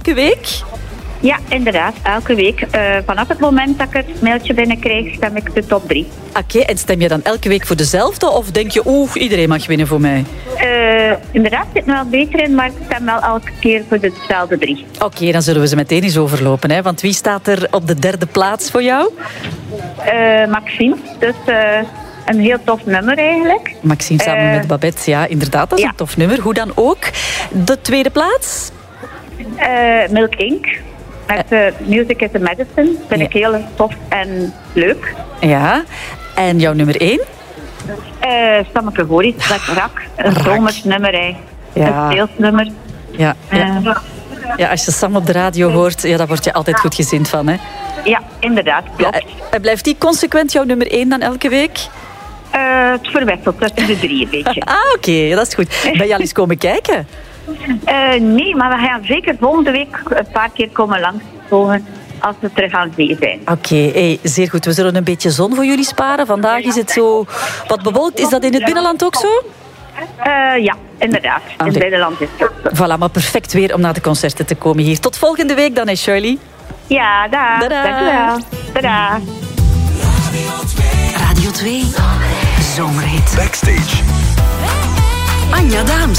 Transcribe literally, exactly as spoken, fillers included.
elke week? Ja, inderdaad. Elke week. Uh, vanaf het moment dat ik het mailtje binnenkrijg, stem ik de top drie. Oké, okay, en stem je dan elke week voor dezelfde? Of denk je, oeh, iedereen mag winnen voor mij? Uh, inderdaad, zit er wel beter in, maar ik stem wel elke keer voor dezelfde drie. Oké, okay, dan zullen we ze meteen eens overlopen. Hè? Want wie staat er op de derde plaats voor jou? Uh, Maxime. Dus... Uh, Een heel tof nummer eigenlijk. Maxime samen uh, met Babette, ja, inderdaad, dat is ja. een tof nummer. Hoe dan ook. De tweede plaats? Uh, Milk Incorporated. Met uh, Music is a Medicine. Vind ja. ik heel tof en leuk. Ja. En jouw nummer één? Uh, Stammeke Horis, met Rak. Een zomers nummer, hè. Ja. Een speelsnummer. Ja. Ja. Uh, ja, als je Sam op de radio hoort, ja, daar word je altijd goed gezind van, hè? Ja, inderdaad, klopt. Ja, en blijft die consequent jouw nummer één dan elke week? Uh, het verwisselt tussen de drie een beetje. Ah, oké, okay, dat is goed. Ben je al eens komen kijken? Uh, nee, maar we gaan zeker volgende week een paar keer komen langskomen als we terug aan zee zijn. Oké, okay, hey, zeer goed. We zullen een beetje zon voor jullie sparen. Vandaag is het zo wat bewolkt. Is dat in het binnenland ook zo? Uh, ja, inderdaad. In het binnenland is het zo. Voilà, maar perfect weer om naar de concerten te komen hier. Tot volgende week dan, hè, Shirley. Ja, dag. Dadah. Dank u wel. Tada. Radio twee. Zomerhit. Backstage. Anja Daams.